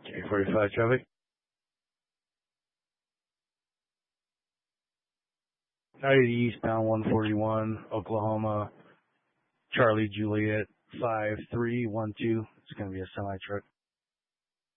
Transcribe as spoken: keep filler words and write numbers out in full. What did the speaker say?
K forty-five traffic. ninety eastbound one forty-one, Oklahoma, Charlie Juliet five three one two. It's going to be a semi truck.